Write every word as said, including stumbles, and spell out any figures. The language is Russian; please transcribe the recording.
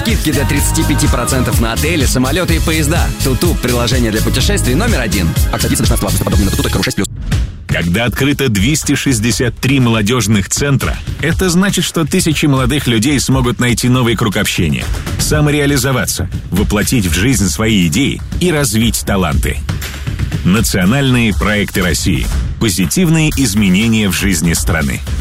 Скидки до тридцать пять процентов на отели, самолеты и поезда. Туту – приложение для путешествий номер один. Акция длится до шестнадцатого августа. Подробнее на туту точка ру шесть плюс. Когда открыто двести шестьдесят три молодежных центра, это значит, что тысячи молодых людей смогут найти новый круг общения, самореализоваться, воплотить в жизнь свои идеи и развить таланты. Национальные проекты России. Позитивные изменения в жизни страны.